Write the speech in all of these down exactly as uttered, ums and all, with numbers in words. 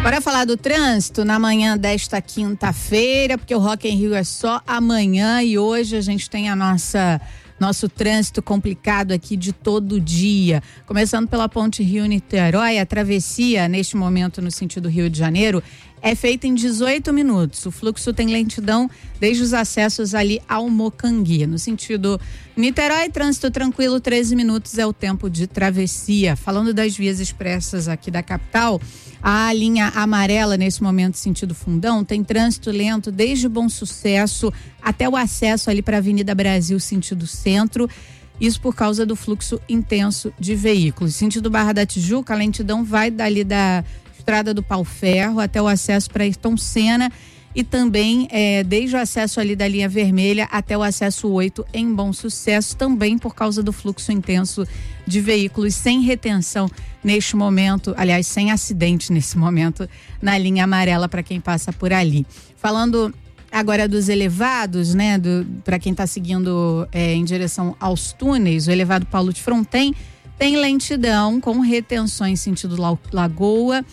Bora falar do trânsito na manhã desta quinta-feira, porque o Rock in Rio é só amanhã e hoje a gente tem a nossa nosso trânsito complicado aqui de todo dia. Começando pela ponte Rio-Niterói, a travessia neste momento no sentido Rio de Janeiro é feita em dezoito minutos. O fluxo tem lentidão desde os acessos ali ao Mocangui. No sentido Niterói, trânsito tranquilo, treze minutos é o tempo de travessia. Falando das vias expressas aqui da capital, a linha amarela nesse momento sentido Fundão tem trânsito lento desde Bom Sucesso até o acesso ali para a Avenida Brasil sentido centro. Isso por causa do fluxo intenso de veículos. Sentido Barra da Tijuca, a lentidão vai dali da Estrada do Pau Ferro até o acesso para Ayrton Senna e também é, desde o acesso ali da linha vermelha até o acesso oito em Bom Sucesso, também por causa do fluxo intenso de veículos sem retenção neste momento, aliás, sem acidente nesse momento na linha amarela para quem passa por ali. Falando agora dos elevados, né, para quem está seguindo é, em direção aos túneis, o elevado Paulo de Fronten tem lentidão com retenções sentido Lagoa,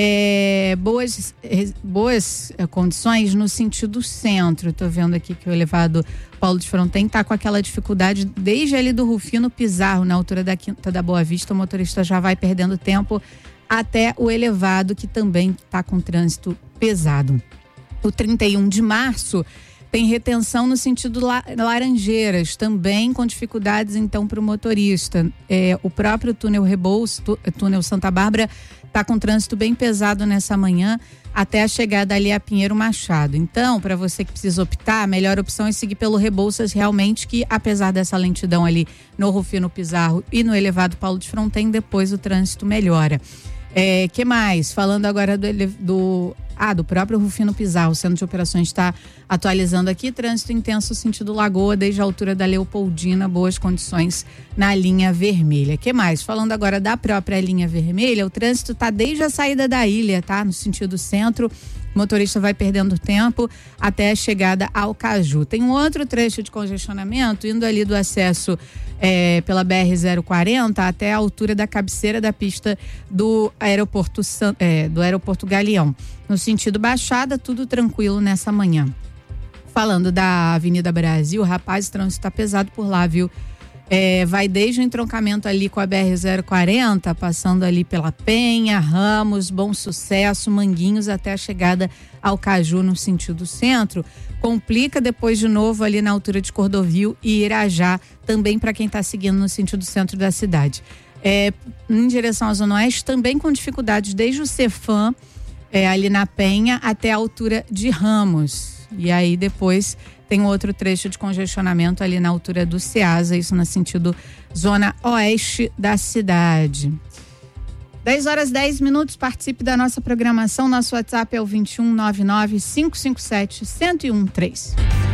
é, boas, boas condições no sentido centro. Tô vendo aqui que o elevado Paulo de Fronten tá com aquela dificuldade desde ali do Rufino Pizarro, na altura da Quinta da Boa Vista. O motorista já vai perdendo tempo até o elevado, que também tá com trânsito pesado. O trinta e um de março tem retenção no sentido Laranjeiras, também com dificuldades então para o motorista. É, o próprio túnel Rebouças, túnel Santa Bárbara, está com trânsito bem pesado nessa manhã até a chegada ali a Pinheiro Machado. Então, para você que precisa optar, a melhor opção é seguir pelo Rebouças, realmente, que apesar dessa lentidão ali no Rufino Pizarro e no elevado Paulo de Fronten, depois o trânsito melhora. É, que mais? Falando agora do, do, ah, do próprio Rufino Pizarro, o Centro de Operações está atualizando aqui, trânsito intenso sentido Lagoa, desde a altura da Leopoldina, boas condições na linha vermelha. Que mais? Falando agora da própria linha vermelha, o trânsito está desde a saída da ilha, tá? No sentido centro, o motorista vai perdendo tempo até a chegada ao Caju. Tem um outro trecho de congestionamento, indo ali do acesso É, pela B R zero quarenta até a altura da cabeceira da pista do aeroporto, é, do aeroporto Galeão. No sentido Baixada, tudo tranquilo nessa manhã. Falando da Avenida Brasil, rapaz, o trânsito está pesado por lá, viu? É, vai desde o entroncamento ali com a B R zero quarenta, passando ali pela Penha, Ramos, Bom Sucesso, Manguinhos, até a chegada ao Caju no sentido centro. Complica depois de novo ali na altura de Cordovil e Irajá, também para quem está seguindo no sentido centro da cidade. É, em direção à Zona Oeste, também com dificuldades desde o Cefam, é, ali na Penha, até a altura de Ramos. E aí depois tem outro trecho de congestionamento ali na altura do Ceasa, isso no sentido Zona Oeste da cidade. dez horas e dez minutos, participe da nossa programação. Nosso WhatsApp é o vinte e um, nove nove, cinco cinco sete, um zero um três.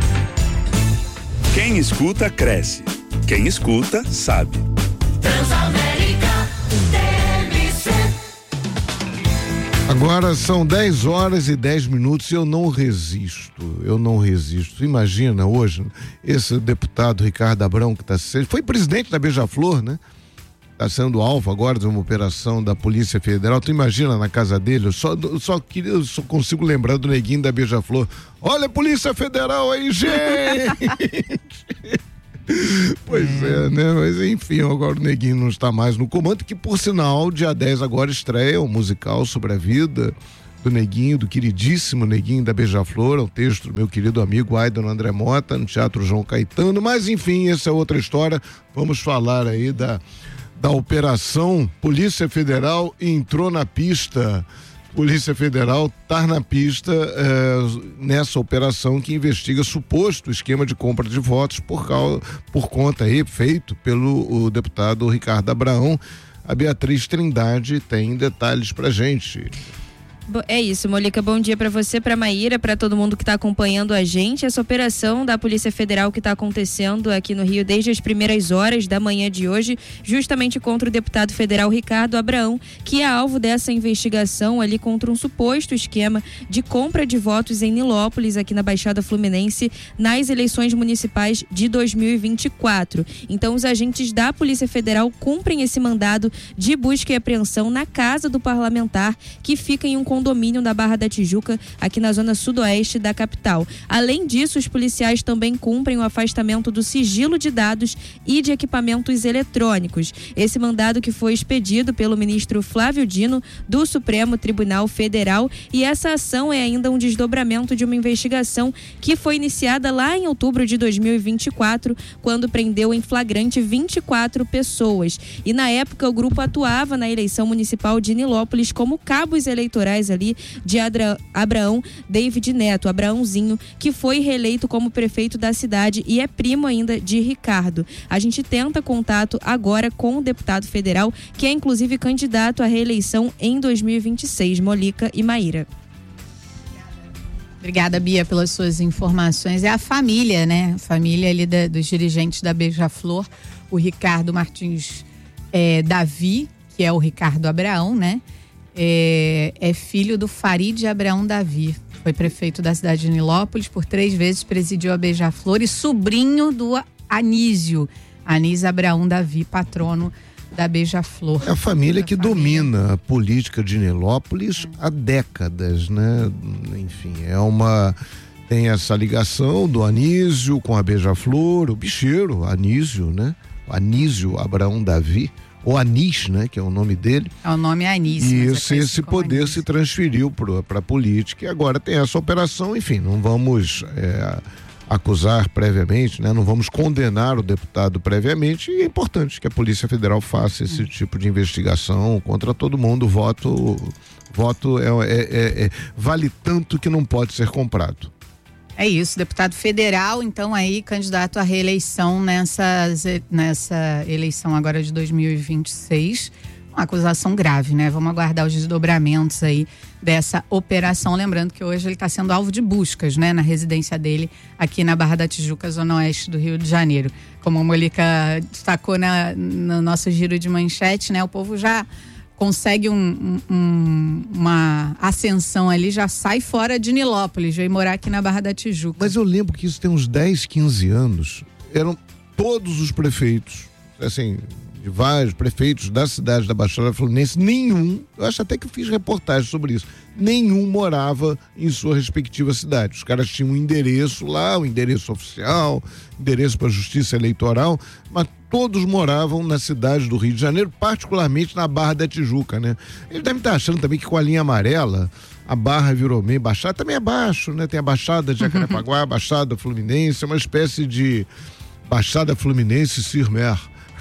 Quem escuta, cresce. Quem escuta, sabe. Transamérica, T M C. Agora são dez horas e dez minutos e eu não resisto, eu não resisto. Imagina hoje, esse deputado Ricardo Abrão, que tá, foi presidente da Beija-Flor, né? Está sendo alvo agora de uma operação da Polícia Federal. Tu imagina na casa dele, eu só, eu só, queria, eu só consigo lembrar do neguinho da Beija-Flor. Olha a Polícia Federal aí, gente! Pois é, né? Mas enfim, agora o neguinho não está mais no comando, que por sinal, dia dez agora estreia um musical sobre a vida do neguinho, do queridíssimo neguinho da Beija-Flor, é um texto do meu querido amigo Aidon André Mota, no Teatro João Caetano, mas enfim, essa é outra história. Vamos falar aí da da operação Polícia Federal entrou na pista. Polícia Federal tá na pista eh, nessa operação que investiga suposto esquema de compra de votos por, causa, por conta aí feito pelo o deputado Ricardo Abrão. A Beatriz Trindade tem detalhes pra gente. É isso, Molica, bom dia para você, para Maíra, para todo mundo que está acompanhando a gente. Essa operação da Polícia Federal que está acontecendo aqui no Rio desde as primeiras horas da manhã de hoje, justamente contra o deputado federal Ricardo Abrão, que é alvo dessa investigação ali contra um suposto esquema de compra de votos em Nilópolis, aqui na Baixada Fluminense, nas eleições municipais de dois mil e vinte e quatro. Então, os agentes da Polícia Federal cumprem esse mandado de busca e apreensão na casa do parlamentar, que fica em um condomínio da Barra da Tijuca, aqui na zona sudoeste da capital. Além disso, os policiais também cumprem o afastamento do sigilo de dados e de equipamentos eletrônicos. Esse mandado que foi expedido pelo ministro Flávio Dino do Supremo Tribunal Federal, e essa ação é ainda um desdobramento de uma investigação que foi iniciada lá em outubro de dois mil e vinte e quatro, quando prendeu em flagrante vinte e quatro pessoas. E na época o grupo atuava na eleição municipal de Nilópolis como cabos eleitorais ali de Adra- Abraão David Neto, Abraãozinho, que foi reeleito como prefeito da cidade e é primo ainda de Ricardo. A gente tenta contato agora com o deputado federal, que é inclusive candidato à reeleição em dois mil e vinte e seis, Molica e Maíra. Obrigada, Bia, pelas suas informações. É a família, né? A família ali da, dos dirigentes da Beija-Flor, o Ricardo Martins é, Davi, que é o Ricardo Abraão, né? É, é filho do Farid Abraão Davi. Foi prefeito da cidade de Nilópolis, por três vezes presidiu a Beija-Flor e sobrinho do Anísio, Anísio Abraão Davi, patrono da Beija-Flor. É a família que família. domina a política de Nilópolis há décadas, né? Enfim, é uma... Tem essa ligação do Anísio com a Beija-Flor, o bicheiro, Anísio, né? Anísio Abraão Davi, ou Anis, né? Que é o nome dele. É o nome Anísio. E mas esse, é esse poder Anísio. se transferiu para a política e agora tem essa operação, enfim, não vamos é, acusar previamente, né? Não vamos condenar o deputado previamente, e é importante que a Polícia Federal faça esse hum. tipo de investigação contra todo mundo. Voto, voto é, é, é, é, vale tanto que não pode ser comprado. É isso, deputado federal, então aí candidato à reeleição nessa, nessa eleição agora de dois mil e vinte e seis. Uma acusação grave, né? Vamos aguardar os desdobramentos aí dessa operação. Lembrando que hoje ele está sendo alvo de buscas, né? Na residência dele aqui na Barra da Tijuca, zona oeste do Rio de Janeiro. Como a Molica destacou na, no nosso giro de manchete, né? O povo já consegue um, um, uma ascensão ali, já sai fora de Nilópolis, veio morar aqui na Barra da Tijuca. Mas eu lembro que isso tem uns dez, quinze anos, eram todos os prefeitos, assim, de vários prefeitos da cidade da Baixada Fluminense, nenhum, eu acho até que eu fiz reportagem sobre isso, nenhum morava em sua respectiva cidade. Os caras tinham um endereço lá, um endereço oficial, endereço para a Justiça Eleitoral, mas todos moravam na cidade do Rio de Janeiro, particularmente na Barra da Tijuca, né? Eles devem estar achando também que com a linha amarela a Barra virou meio Baixada, também é baixo, né? Tem a Baixada de Jacarepaguá, a Baixada Fluminense, é uma espécie de Baixada Fluminense Cirmer.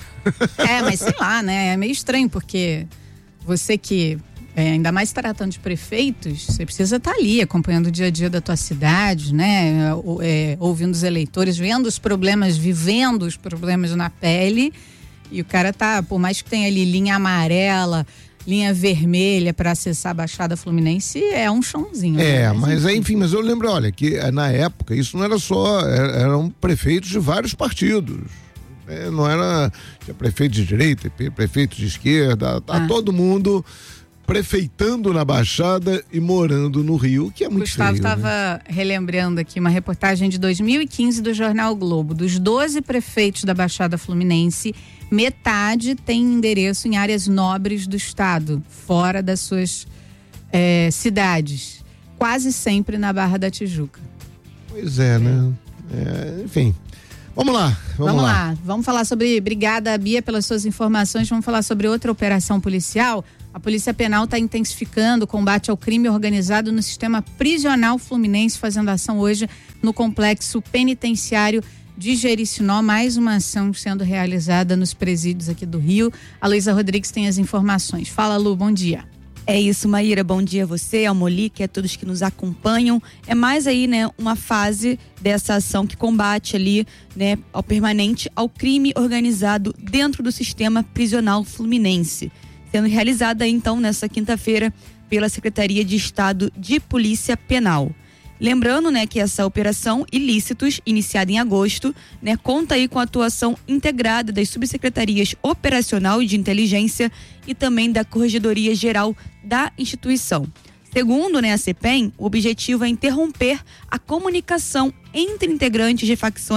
É, mas sei lá, né? É meio estranho, porque você que, é, ainda mais tratando de prefeitos, você precisa estar ali, acompanhando o dia a dia da tua cidade, né? É, ouvindo os eleitores, vendo os problemas, vivendo os problemas na pele. E o cara tá, por mais que tenha ali linha amarela, linha vermelha para acessar a Baixada Fluminense, é um chãozinho. É, né? mas, mas enfim, mas eu lembro, olha, que na época isso não era só, eram prefeitos de vários partidos. É, não era, tinha prefeito de direita, prefeito de esquerda, tá ah. todo mundo prefeitando na Baixada e morando no Rio, que é muito Gustavo feio. Gustavo estava né? relembrando aqui uma reportagem de dois mil e quinze do Jornal o Globo. Dos doze prefeitos da Baixada Fluminense, metade tem endereço em áreas nobres do estado, fora das suas é, cidades. Quase sempre na Barra da Tijuca. Pois é, né? É, enfim. Vamos lá, vamos, vamos lá. lá. Vamos falar sobre, obrigada Bia pelas suas informações, vamos falar sobre outra operação policial. A Polícia Penal está intensificando o combate ao crime organizado no sistema prisional fluminense, fazendo ação hoje no complexo penitenciário de Jericinó, mais uma ação sendo realizada nos presídios aqui do Rio. A Luísa Rodrigues tem as informações. Fala, Lu, bom dia. É isso, Maíra, bom dia a você, ao Molique, a todos que nos acompanham. É mais aí, né, uma fase dessa ação que combate ali, né, ao permanente ao crime organizado dentro do sistema prisional fluminense. Sendo realizada, então, nessa quinta-feira pela Secretaria de Estado de Polícia Penal. Lembrando, né, que essa operação Ilícitos, iniciada em agosto, né, conta aí com a atuação integrada das subsecretarias operacional e de inteligência e também da Corregedoria Geral da instituição. Segundo, né, a CEPEM, o objetivo é interromper a comunicação entre integrantes de facções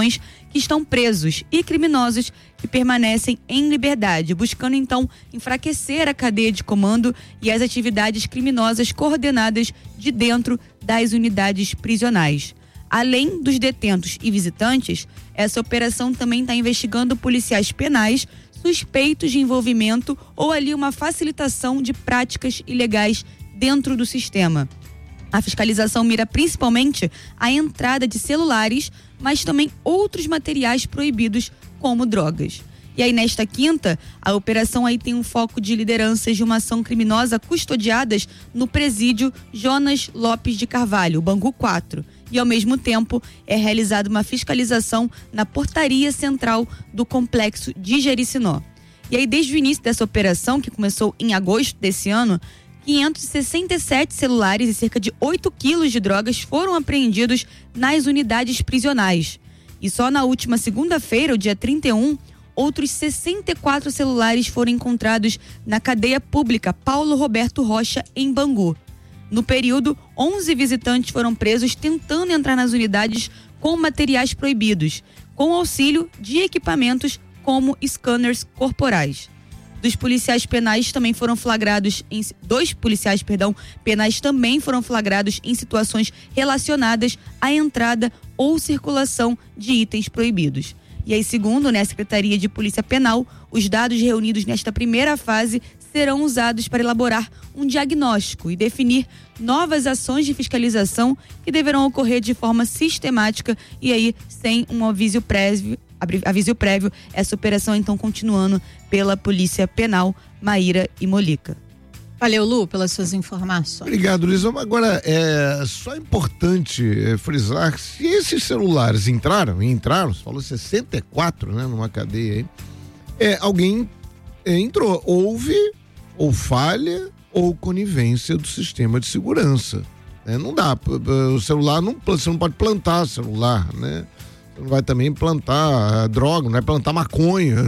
que estão presos e criminosos que permanecem em liberdade, buscando então enfraquecer a cadeia de comando e as atividades criminosas coordenadas de dentro das unidades prisionais. Além dos detentos e visitantes, essa operação também está investigando policiais penais suspeitos de envolvimento ou ali uma facilitação de práticas ilegais dentro do sistema. A fiscalização mira principalmente a entrada de celulares, mas também outros materiais proibidos, como drogas. E aí, nesta quinta, a operação aí tem um foco de lideranças de uma ação criminosa custodiadas no presídio Jonas Lopes de Carvalho, Bangu quatro. E, ao mesmo tempo, é realizada uma fiscalização na portaria central do complexo de Jericinó. E aí, desde o início dessa operação, que começou em agosto desse ano, quinhentos e sessenta e sete celulares e cerca de oito quilos de drogas foram apreendidos nas unidades prisionais. E só na última segunda-feira, o dia trinta e um, outros sessenta e quatro celulares foram encontrados na cadeia pública Paulo Roberto Rocha, em Bangu. No período, onze visitantes foram presos tentando entrar nas unidades com materiais proibidos, com auxílio de equipamentos como scanners corporais. Dos policiais penais também foram flagrados em dois policiais, perdão, penais também foram flagrados em situações relacionadas à entrada ou circulação de itens proibidos. E aí, segundo, né, a Secretaria de Polícia Penal, os dados reunidos nesta primeira fase serão usados para elaborar um diagnóstico e definir novas ações de fiscalização que deverão ocorrer de forma sistemática e aí sem um aviso prévio, aviso prévio, essa operação então continuando pela Polícia Penal. Maíra e Molica. Valeu, Lu, pelas suas informações. Obrigado, Luiz. Agora, é só importante é, frisar que se esses celulares entraram, e entraram, você falou sessenta e quatro, né, numa cadeia aí, é, alguém é, entrou, houve ou falha ou conivência do sistema de segurança. Né? Não dá, o celular, não, você não pode plantar celular, né? Você não vai também plantar droga, não vai plantar maconha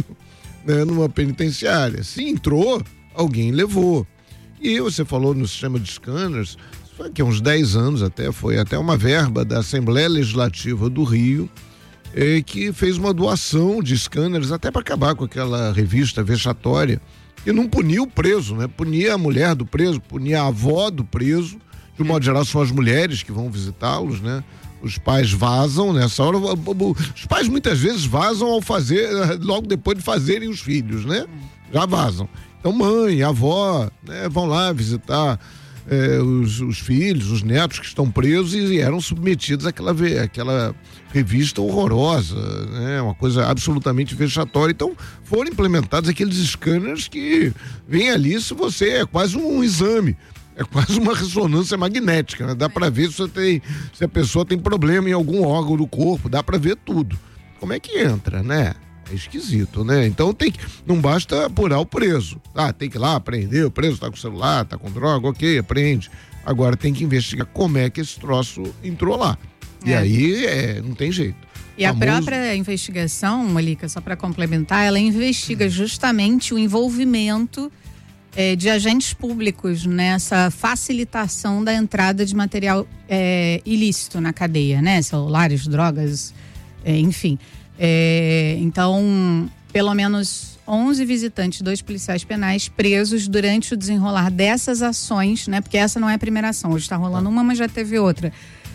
né, numa penitenciária. Se entrou, alguém levou. E você falou no sistema de scanners, foi que há uns dez anos até, foi até uma verba da Assembleia Legislativa do Rio, eh, que fez uma doação de scanners até para acabar com aquela revista vexatória, que não punia o preso, né? Punia a mulher do preso, punia a avó do preso, de um modo geral são as mulheres que vão visitá-los, né? Os pais vazam nessa hora, os pais muitas vezes vazam ao fazer, logo depois de fazerem os filhos, né? Já vazam. Então mãe, avó, né, vão lá visitar eh, os, os filhos, os netos que estão presos e eram submetidos àquela, àquela revista horrorosa, né, uma coisa absolutamente vexatória. Então foram implementados aqueles scanners que vem ali, se você é quase um, um exame, é quase uma ressonância magnética, né? Dá para ver se, você tem, se a pessoa tem problema em algum órgão do corpo, dá para ver tudo. Como é que entra, né? É esquisito, né? Então tem que, não basta apurar o preso. Ah, tem que ir lá aprender, o preso tá com celular, tá com droga, ok, aprende. Agora tem que investigar como é que esse troço entrou lá. É. E aí é, não tem jeito. E Famoso... a própria investigação, Molica, só para complementar, ela investiga justamente o envolvimento é, de agentes públicos nessa facilitação da entrada de material é, ilícito na cadeia, né? Celulares, drogas, é, enfim. É, então, pelo menos onze visitantes, dois policiais penais presos durante o desenrolar dessas ações, né? Porque essa não é a primeira ação, hoje está rolando uma, mas já teve outra.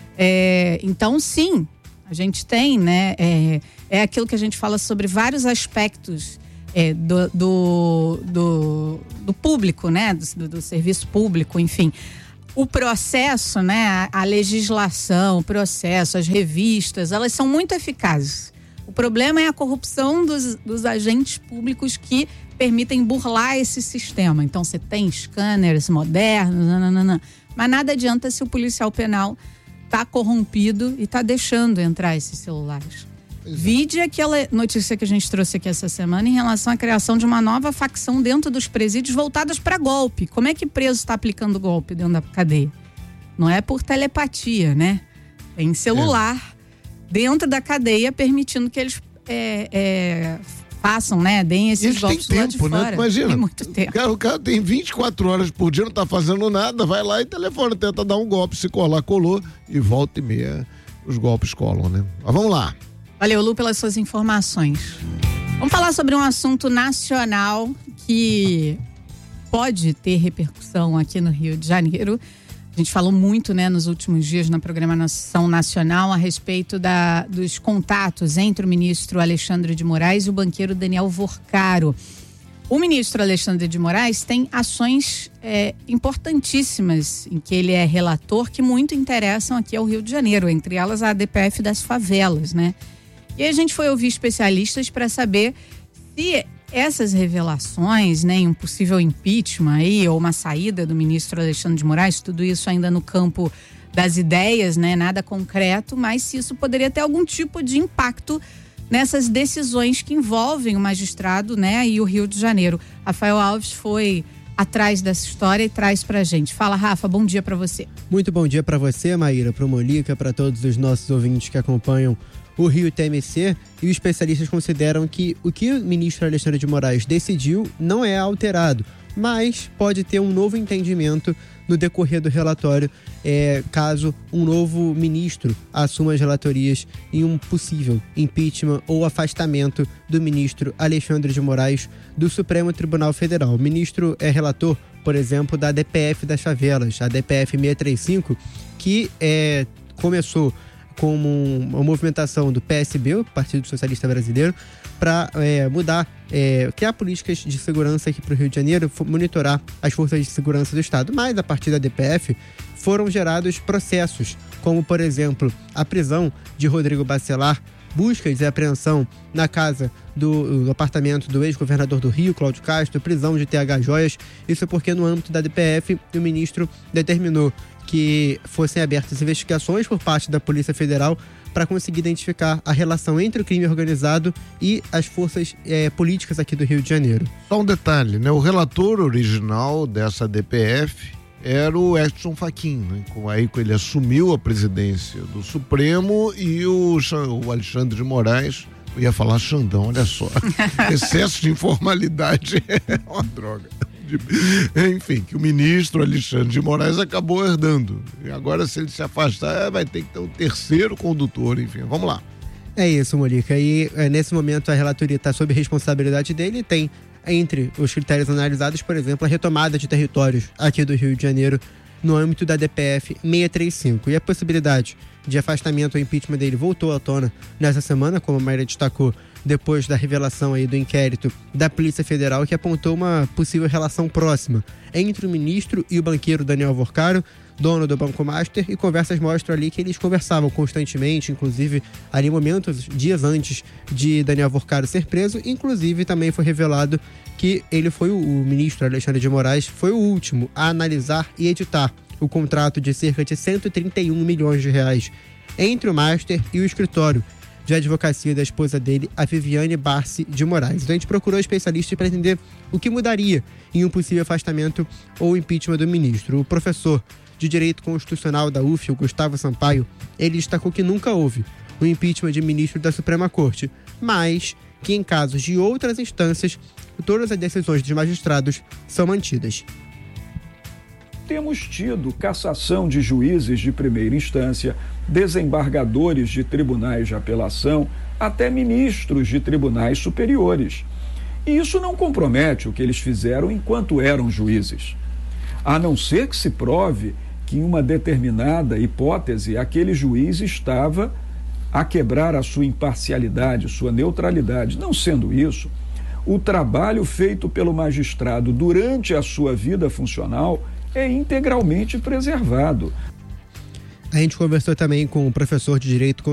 É, então, sim, a gente tem, né? É, é aquilo que a gente fala sobre vários aspectos é, do, do, do, do público, né? Do, do serviço público, enfim. O processo, né? A, a legislação, o processo, as revistas, elas são muito eficazes. O problema é a corrupção dos, dos agentes públicos que permitem burlar esse sistema. Então, você tem scanners modernos, nananana, mas nada adianta se o policial penal está corrompido e está deixando entrar esses celulares. Exato. Vide aquela notícia que a gente trouxe aqui essa semana em relação à criação de uma nova facção dentro dos presídios voltadas para golpe. Como é que preso está aplicando golpe dentro da cadeia? Não é por telepatia, né? Tem celular... É. Dentro da cadeia, permitindo que eles é, é, façam, né? Deem esses eles golpes têm lá tempo, de fora. né? Imagina, tem muito tempo. O cara, o cara tem vinte e quatro horas por dia, não tá fazendo nada, vai lá e telefona, tenta dar um golpe, se colar, colou, e volta e meia os golpes colam, né? Mas vamos lá. Valeu, Lu, pelas suas informações. Vamos falar sobre um assunto nacional que pode ter repercussão aqui no Rio de Janeiro. A gente falou muito, né, nos últimos dias na programação nacional a respeito da, dos contatos entre o ministro Alexandre de Moraes e o banqueiro Daniel Vorcaro. O ministro Alexandre de Moraes tem ações é, importantíssimas em que ele é relator que muito interessam aqui ao Rio de Janeiro, entre elas a A D P F das favelas, né? E aí a gente foi ouvir especialistas para saber se essas revelações, né, em um possível impeachment aí, ou uma saída do ministro Alexandre de Moraes, tudo isso ainda no campo das ideias, né, nada concreto, mas se isso poderia ter algum tipo de impacto nessas decisões que envolvem o magistrado, né, e o Rio de Janeiro. Rafael Alves foi atrás dessa história e traz pra gente. Fala, Rafa, bom dia pra você. Muito bom dia pra você, Maíra, pro Molica, pra todos os nossos ouvintes que acompanham o Rio T M C, e os especialistas consideram que o que o ministro Alexandre de Moraes decidiu não é alterado, mas pode ter um novo entendimento no decorrer do relatório, é, caso um novo ministro assuma as relatorias em um possível impeachment ou afastamento do ministro Alexandre de Moraes do Supremo Tribunal Federal. O ministro é relator, por exemplo, da A D P F das favelas, a D P F seiscentos e trinta e cinco, que é, começou como uma movimentação do P S B, o Partido Socialista Brasileiro, para é, mudar, é, criar políticas de segurança aqui para o Rio de Janeiro, monitorar as forças de segurança do Estado. Mas, a partir da D P F, foram gerados processos, como, por exemplo, a prisão de Rodrigo Bacelar, buscas e apreensão na casa do, do apartamento do ex-governador do Rio, Cláudio Castro, prisão de T H Joias. Isso porque, no âmbito da D P F, o ministro determinou que fossem abertas investigações por parte da Polícia Federal para conseguir identificar a relação entre o crime organizado e as forças é, políticas aqui do Rio de Janeiro. Só um detalhe, né? O relator original dessa D P F era o Edson Fachin, né? Aí ele assumiu a presidência do Supremo e o, o Alexandre de Moraes, eu ia falar Xandão, olha só, excesso de informalidade é uma droga. Enfim, que o ministro Alexandre de Moraes acabou herdando. E agora, se ele se afastar, vai ter que ter um terceiro condutor, enfim, vamos lá. É isso, Molica. E é, nesse momento a relatoria está sob responsabilidade dele e tem, entre os critérios analisados, por exemplo, a retomada de territórios aqui do Rio de Janeiro no âmbito da D P F seiscentos e trinta e cinco. E a possibilidade de afastamento ou impeachment dele voltou à tona nessa semana, como a Maíra destacou, depois da revelação aí do inquérito da Polícia Federal, que apontou uma possível relação próxima entre o ministro e o banqueiro Daniel Vorcaro, dono do Banco Master, e conversas mostram ali que eles conversavam constantemente, inclusive ali momentos, dias antes de Daniel Vorcaro ser preso. Inclusive também foi revelado que ele foi o, o ministro Alexandre de Moraes, foi o último a analisar e editar o contrato de cerca de cento e trinta e um milhões de reais entre o Master e o escritório de advocacia da esposa dele, a Viviane Barsi de Moraes. Então a gente procurou especialistas para entender o que mudaria em um possível afastamento ou impeachment do ministro. O professor de Direito Constitucional da U F, o Gustavo Sampaio, ele destacou que nunca houve o impeachment de ministro da Suprema Corte, mas que em casos de outras instâncias, todas as decisões dos magistrados são mantidas. Temos tido cassação de juízes de primeira instância, desembargadores de tribunais de apelação, até ministros de tribunais superiores. E isso não compromete o que eles fizeram enquanto eram juízes. A não ser que se prove que em uma determinada hipótese aquele juiz estava a quebrar a sua imparcialidade, sua neutralidade. Não sendo isso, o trabalho feito pelo magistrado durante a sua vida funcional é integralmente preservado. A gente conversou também com o professor de Direito